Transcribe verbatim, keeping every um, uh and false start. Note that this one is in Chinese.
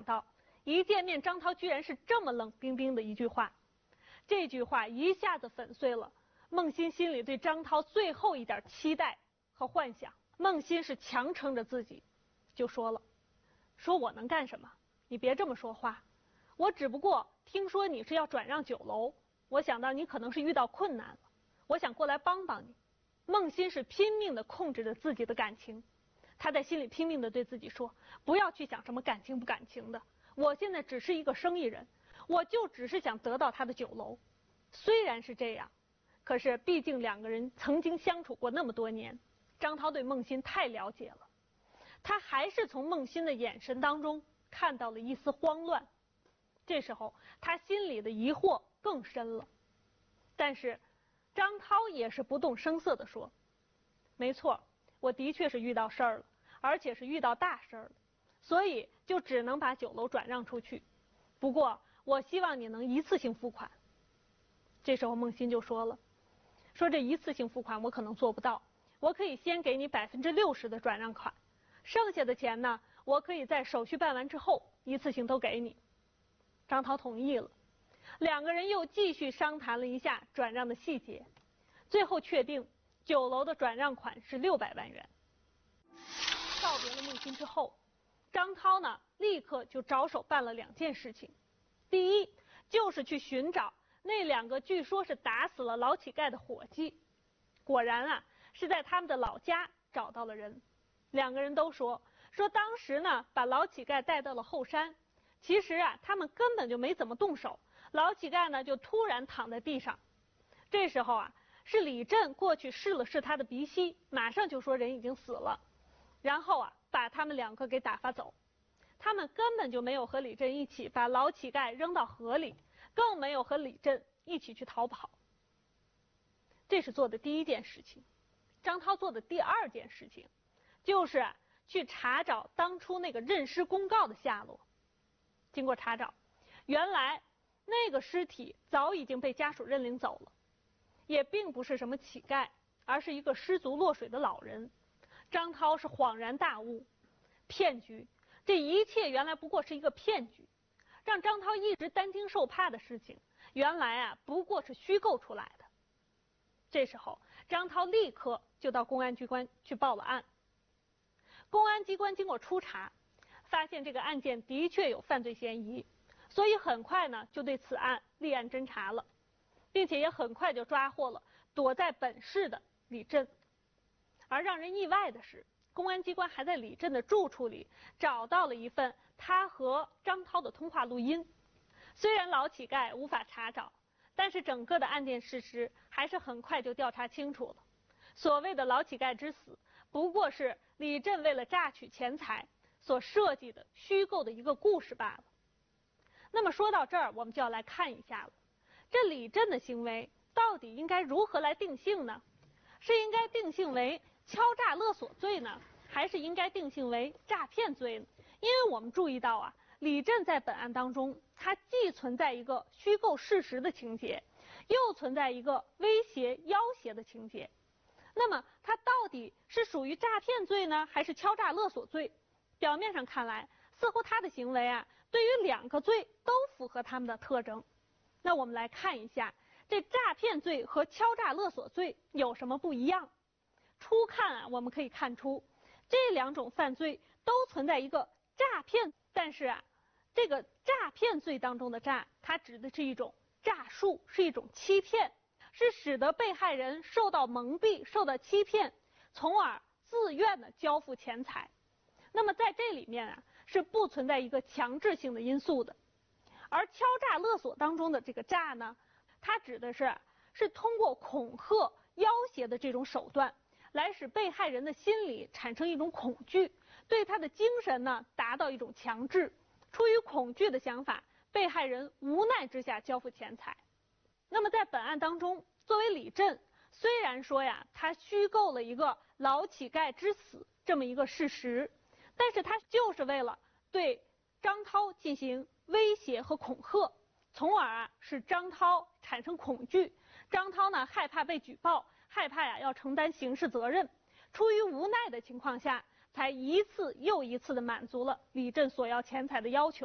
到一见面张涛居然是这么冷冰冰的一句话，这句话一下子粉碎了孟欣心里对张涛最后一点期待和幻想。孟欣是强撑着自己就说了，说我能干什么？你别这么说话，我只不过听说你是要转让酒楼，我想到你可能是遇到困难了，我想过来帮帮你。孟欣是拼命地控制着自己的感情，她在心里拼命地对自己说，不要去想什么感情不感情的，我现在只是一个生意人，我就只是想得到他的酒楼。虽然是这样，可是毕竟两个人曾经相处过那么多年，张涛对孟欣太了解了，他还是从孟欣的眼神当中看到了一丝慌乱。这时候他心里的疑惑更深了，但是张涛也是不动声色地说，没错，我的确是遇到事儿了，而且是遇到大事儿了，所以就只能把酒楼转让出去，不过我希望你能一次性付款。这时候孟欣就说了，说这一次性付款我可能做不到，我可以先给你百分之六十的转让款，剩下的钱呢，我可以在手续办完之后一次性都给你。张涛同意了，两个人又继续商谈了一下转让的细节，最后确定酒楼的转让款是六百万元。告别了孟欣之后，张涛呢立刻就着手办了两件事情。第一，就是去寻找那两个据说是打死了老乞丐的伙计。果然啊，是在他们的老家找到了人。两个人都说，说当时呢把老乞丐带到了后山，其实啊他们根本就没怎么动手，老乞丐呢就突然躺在地上。这时候啊，是李振过去试了试他的鼻息，马上就说人已经死了，然后啊把他们两个给打发走。他们根本就没有和李振一起把老乞丐扔到河里，更没有和李振一起去逃跑。这是做的第一件事情。张涛做的第二件事情，就是去查找当初那个认尸公告的下落。经过查找，原来那个尸体早已经被家属认领走了，也并不是什么乞丐，而是一个失足落水的老人。张涛是恍然大悟，骗局，这一切原来不过是一个骗局，让张涛一直担惊受怕的事情，原来啊不过是虚构出来的。这时候张涛立刻就到公安机关去报了案。公安机关经过初查，发现这个案件的确有犯罪嫌疑，所以很快呢就对此案立案侦查了，并且也很快就抓获了躲在本市的李振。而让人意外的是，公安机关还在李振的住处里找到了一份他和张涛的通话录音。虽然老乞丐无法查找，但是整个的案件事实还是很快就调查清楚了。所谓的老乞丐之死，不过是李振为了榨取钱财所设计的虚构的一个故事罢了。那么说到这儿，我们就要来看一下了，这李振的行为到底应该如何来定性呢？是应该定性为敲诈勒索罪呢，还是应该定性为诈骗罪呢？因为我们注意到啊，李振在本案当中，他既存在一个虚构事实的情节，又存在一个威胁要挟的情节。那么他到底是属于诈骗罪呢，还是敲诈勒索罪？表面上看来，似乎他的行为啊，对于两个罪都符合他们的特征。那我们来看一下，这诈骗罪和敲诈勒索罪有什么不一样？初看啊，我们可以看出这两种犯罪都存在一个诈骗，但是啊，这个诈骗罪当中的诈，它指的是一种诈术，是一种欺骗，是使得被害人受到蒙蔽、受到欺骗，从而自愿的交付钱财。那么在这里面啊，是不存在一个强制性的因素的。而敲诈勒索当中的这个诈呢，它指的是是通过恐吓、要挟的这种手段，来使被害人的心理产生一种恐惧，对他的精神呢达到一种强制。出于恐惧的想法，被害人无奈之下交付钱财。那么在本案当中，作为李振，虽然说呀他虚构了一个老乞丐之死这么一个事实，但是他就是为了对张涛进行威胁和恐吓，从而啊使张涛产生恐惧，张涛呢害怕被举报，害怕呀要承担刑事责任，出于无奈的情况下，才一次又一次的满足了李振索要钱财的要求。